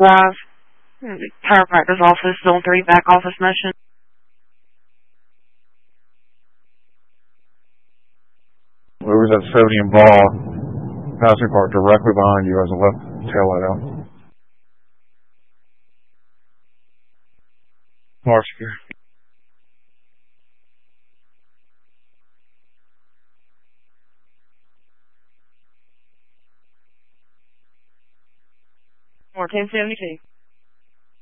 Live. Chiropractor's office, Zone 3, back office motion. There was that sodium ball passing part directly behind you as a left tail light out. Mark secure. Or 1072.